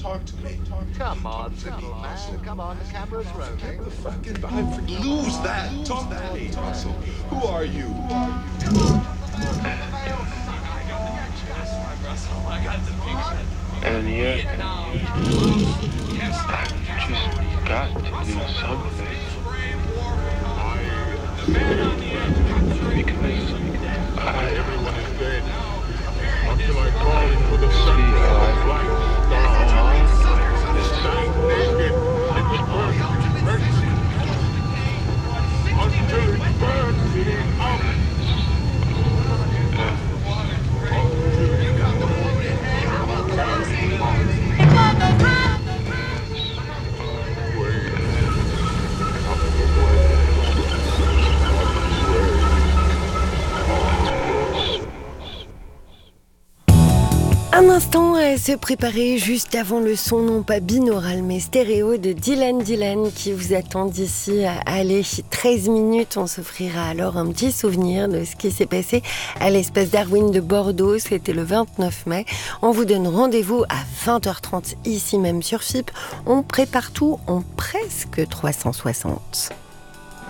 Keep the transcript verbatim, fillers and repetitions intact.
talk to me. Talk to Come me. on, simple man. Come on, the camera's rolling. Get the fucking vibe. Lose that. Talk to me, Russell. Who are you? And yet, I've just got to do something. Because I Everyone is dead. Until I call for the see how I light. Stand naked and burn mercy. Until it burns me out. Un instant à se préparer juste avant le son, non pas binaural mais stéréo de Dylan Dylan qui vous attend d'ici à aller treize minutes. On s'offrira alors un petit souvenir de ce qui s'est passé à l'espace Darwin de Bordeaux. C'était le vingt-neuf mai. On vous donne rendez-vous à vingt heures trente ici même sur F I P. On prépare tout en presque trois cent soixante.